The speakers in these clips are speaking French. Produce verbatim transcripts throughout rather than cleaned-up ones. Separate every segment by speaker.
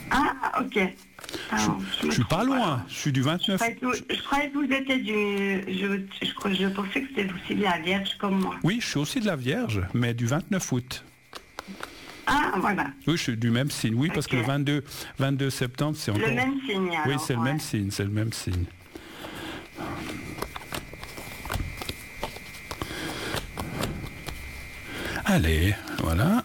Speaker 1: Ah, ok.
Speaker 2: Alors, je ne suis pas loin, alors. Je suis du vingt-neuf.
Speaker 1: Je croyais, que, je croyais que vous étiez du... Je, je, je pensais que c'était aussi de la Vierge comme moi.
Speaker 2: Oui, je suis aussi de la Vierge, mais du vingt-neuf août.
Speaker 1: Ah, voilà.
Speaker 2: Oui, je suis du même signe, oui, okay. Parce que le vingt-deux, vingt-deux septembre, c'est encore...
Speaker 1: Le même signe, alors,
Speaker 2: oui, c'est
Speaker 1: ouais.
Speaker 2: le même signe, c'est le même signe. Allez, voilà.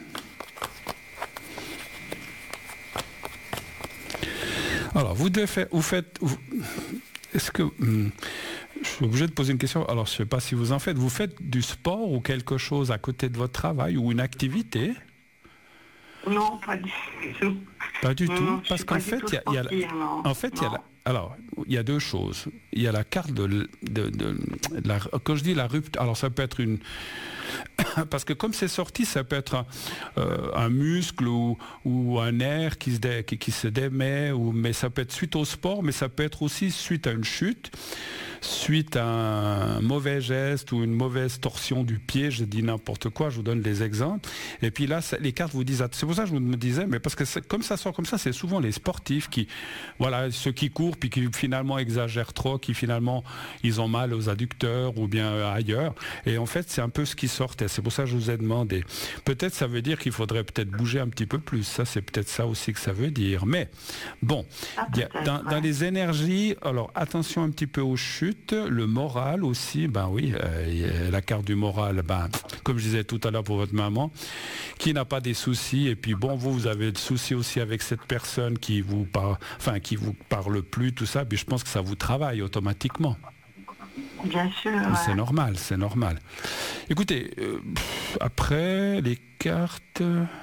Speaker 2: Alors, vous devez faire, vous faites, vous, est-ce que, hum, je suis obligé de poser une question, alors je ne sais pas si vous en faites, vous faites du sport ou quelque chose à côté de votre travail ou une activité?
Speaker 1: Non, pas du tout.
Speaker 2: Pas du
Speaker 1: non,
Speaker 2: tout,
Speaker 1: non,
Speaker 2: parce qu'en fait, il y a, y a la, en fait, il y a la, alors, il y a deux choses. Il y a la carte de, de, de, de la, quand je dis la rupture, alors ça peut être une, parce que comme c'est sorti, ça peut être un, euh, un muscle ou, ou un nerf qui se, dé, qui, qui se démet, ou, mais ça peut être suite au sport, mais ça peut être aussi suite à une chute, suite à un mauvais geste ou une mauvaise torsion du pied, je dis n'importe quoi, je vous donne des exemples. Et puis là, ça, les cartes vous disent, c'est pour ça que je me disais, mais parce que comme ça sort comme ça, c'est souvent les sportifs qui, voilà, ceux qui courent puis qui finalement exagèrent trop, qui finalement ils ont mal aux adducteurs ou bien ailleurs. Et en fait, c'est un peu ce qui sortait. C'est pour ça que je vous ai demandé. Peut-être ça veut dire qu'il faudrait peut-être bouger un petit peu plus. Ça, c'est peut-être ça aussi que ça veut dire. Mais bon,
Speaker 1: ah,
Speaker 2: y a, dans, ouais. dans les énergies, alors attention un petit peu aux chutes, le moral aussi. Ben oui, euh, la carte du moral. Ben comme je disais tout à l'heure pour votre maman, qui n'a pas des soucis. Et puis bon, vous, vous avez des soucis aussi avec cette personne qui vous parle, enfin qui vous parle plus, tout ça. Puis je pense que ça vous travaille automatiquement.
Speaker 1: Bien sûr.
Speaker 2: C'est
Speaker 1: ouais.
Speaker 2: normal, c'est normal. Écoutez, euh, après les cartes,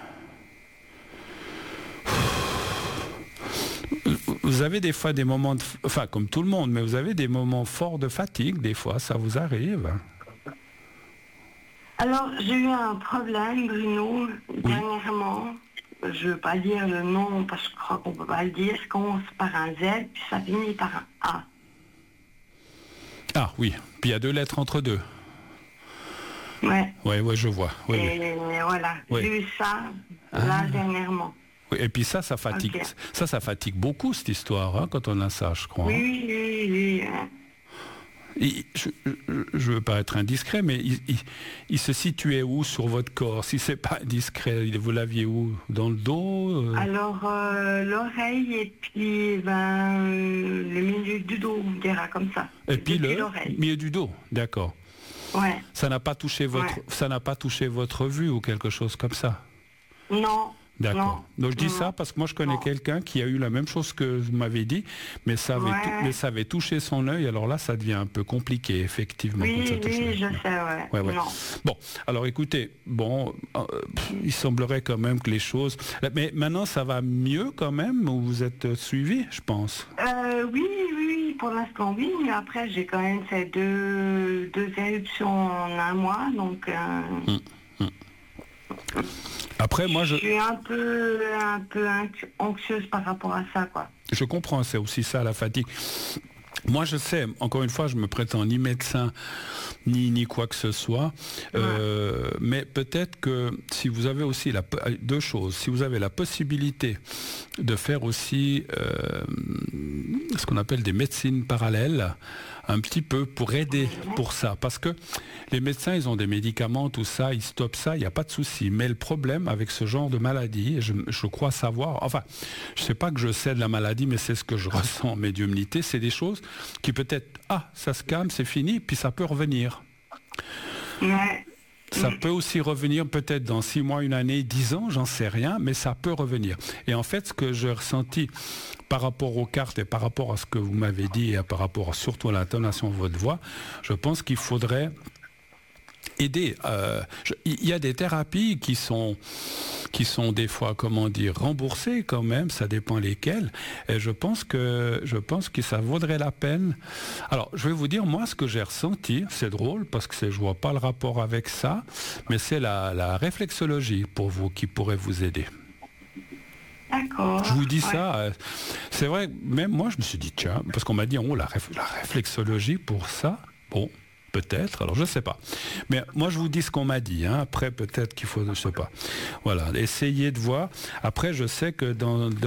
Speaker 2: vous avez des fois des moments, de... enfin comme tout le monde, mais vous avez des moments forts de fatigue. Des fois, ça vous arrive.
Speaker 1: Alors, j'ai eu un problème, Bruno, oui. dernièrement. Je ne veux pas dire le nom parce que je crois qu'on ne peut pas le dire. Ça commence par un Z, puis ça finit par un A.
Speaker 2: Ah oui, puis il y a deux lettres entre deux.
Speaker 1: Ouais.
Speaker 2: Ouais, ouais, je vois. Ouais,
Speaker 1: et
Speaker 2: ouais.
Speaker 1: voilà,
Speaker 2: ouais.
Speaker 1: j'ai eu ça là
Speaker 2: ah.
Speaker 1: dernièrement.
Speaker 2: Oui, et puis ça, ça fatigue. Okay. Ça, ça fatigue beaucoup cette histoire hein, quand on a ça, je crois.
Speaker 1: Oui, hein. oui, oui.
Speaker 2: Et je ne veux pas être indiscret, mais il, il, il se situait où sur votre corps? Si c'est pas indiscret, vous l'aviez où? Dans le dos euh...
Speaker 1: Alors, euh, l'oreille et puis ben, euh, le milieu du dos, on dira comme ça.
Speaker 2: Et puis le milieu du dos, d'accord.
Speaker 1: Ouais.
Speaker 2: Ça n'a pas touché votre, ouais. ça n'a pas touché votre vue ou quelque chose comme ça?
Speaker 1: Non.
Speaker 2: D'accord. Donc je dis non. ça parce que moi je connais quelqu'un qui a eu la même chose que vous m'avez dit, mais ça avait,
Speaker 1: ouais.
Speaker 2: tou- mais ça avait touché son œil. Alors là, ça devient un peu compliqué, effectivement.
Speaker 1: Oui,
Speaker 2: ça touche
Speaker 1: oui,
Speaker 2: ouais.
Speaker 1: je sais, ouais.
Speaker 2: Ouais, ouais.
Speaker 1: Non.
Speaker 2: Bon, alors écoutez, bon, euh, il semblerait quand même que les choses. Mais maintenant, ça va mieux quand même. Où vous êtes suivi, je pense.
Speaker 1: Euh, oui, oui, pour l'instant, oui. Mais après, j'ai quand même fait deux, deux éruptions en un mois, donc. Euh...
Speaker 2: Hum, hum. Après, moi, je...
Speaker 1: je suis un peu, un peu anxieuse par rapport à ça, quoi.
Speaker 2: Je comprends, c'est aussi ça, la fatigue. Moi, je sais, encore une fois, je me prétends ni médecin, ni, ni quoi que ce soit, ouais. euh, mais peut-être que si vous avez aussi la, deux choses, si vous avez la possibilité de faire aussi euh, ce qu'on appelle des médecines parallèles, un petit peu pour aider pour ça, parce que les médecins, ils ont des médicaments, tout ça, ils stoppent ça, il n'y a pas de souci. Mais le problème avec ce genre de maladie, je, je crois savoir, enfin, je ne sais pas que je sais de la maladie, mais c'est ce que je ressens en médiumnité, c'est des choses qui peut-être, ah, ça se calme, c'est fini, puis ça peut revenir.
Speaker 1: Ouais.
Speaker 2: Ça peut aussi revenir peut-être dans six mois, une année, dix ans, j'en sais rien, mais ça peut revenir. Et en fait, ce que j'ai ressenti par rapport aux cartes et par rapport à ce que vous m'avez dit et par rapport surtout à l'intonation de votre voix, je pense qu'il faudrait aider. Euh, je, il y a des thérapies qui sont, qui sont des fois, comment dire, remboursées quand même, ça dépend lesquelles. Et je pense que, je pense que ça vaudrait la peine. Alors, je vais vous dire, moi, ce que j'ai ressenti, c'est drôle, parce que c'est, je vois pas le rapport avec ça, mais c'est la, la réflexologie pour vous qui pourrait vous aider.
Speaker 1: D'accord.
Speaker 2: Je vous dis
Speaker 1: ouais.
Speaker 2: ça, euh, c'est vrai, même moi, je me suis dit, tiens, parce qu'on m'a dit, oh, la, réf- la réflexologie pour ça, bon, peut-être, alors je ne sais pas. Mais moi, je vous dis ce qu'on m'a dit. Hein. Après, peut-être qu'il faut, je ne sais pas. Voilà, essayez de voir. Après, je sais que dans... dans